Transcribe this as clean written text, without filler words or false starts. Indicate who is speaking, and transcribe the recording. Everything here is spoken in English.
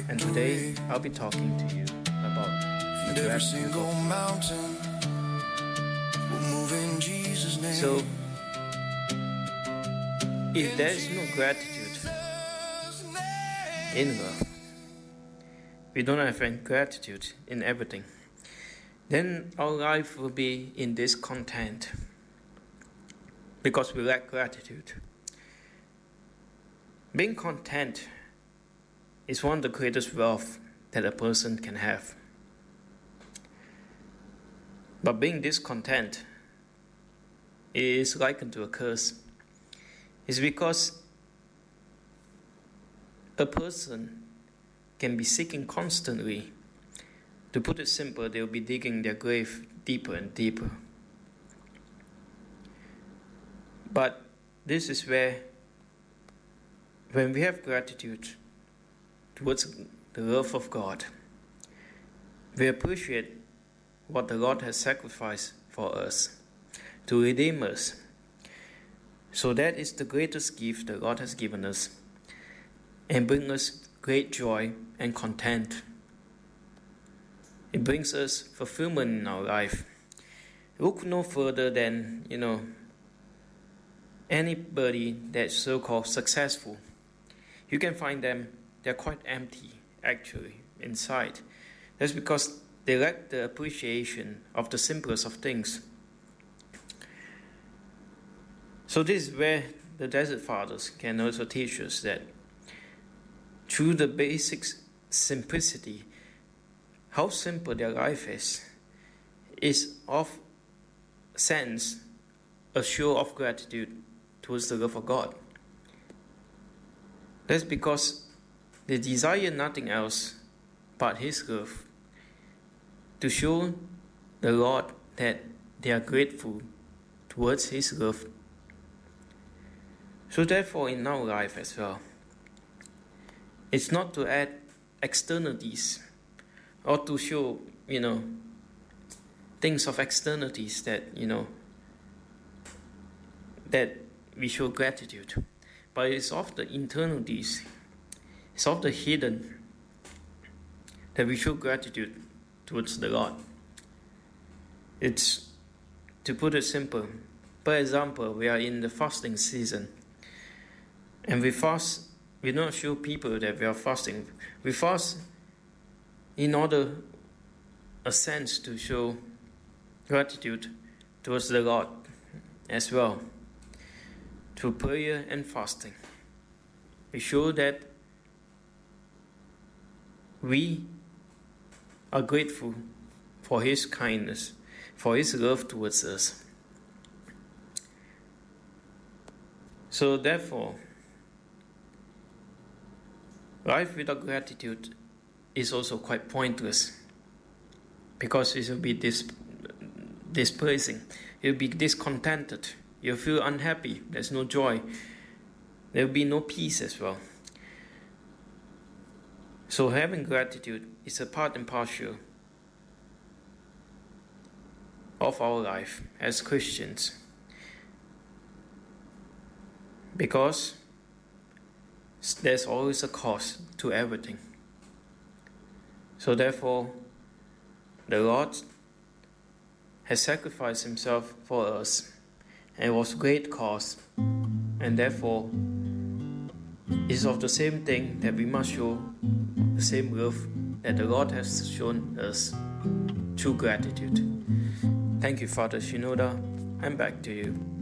Speaker 1: and today I'll be talking to you about the gratitude of God. So, if there is no gratitude in love, we don't have any gratitude in everything, then our life will be in discontent because we lack gratitude. Being content is one of the greatest wealth that a person can have. But being discontent is likened to a curse. It's because a person can be seeking constantly. To put it simple, they'll be digging their grave deeper and deeper. But this is where, when we have gratitude towards the love of God, we appreciate what the Lord has sacrificed for us to redeem us. So that is the greatest gift the Lord has given us and brings us great joy and content. It brings us fulfillment in our life. Look no further than, anybody that's so-called successful. You can find them, they're quite empty, actually, inside. That's because they lack the appreciation of the simplest of things. So this is where the Desert Fathers can also teach us that through the basic simplicity, how simple their life is of sense a show of gratitude towards the love of God. That's because they desire nothing else but His love, to show the Lord that they are grateful towards His love. So therefore in our life as well, it's not to add externalities or to show, things of externalities that, that we show gratitude. But it's of the internalities, it's of the hidden that we show gratitude towards the Lord. It's, to put it simple, for example, we are in the fasting season, and we fast. We don't show people that we are fasting. We fast in order, a sense, to show gratitude towards the Lord as well. Through prayer and fasting, we show that we are grateful for His kindness, for His love towards us. So therefore, life without gratitude is also quite pointless, because it will be displacing. You'll be discontented. You'll feel unhappy. There's no joy. There will be no peace as well. So having gratitude is a part and parcel of our life as Christians, because there's always a cost to everything. So therefore, the Lord has sacrificed Himself for us, and it was great cost, and therefore it's of the same thing that we must show the same love that the Lord has shown us through gratitude. Thank you, Father Shinoda. I'm back to you.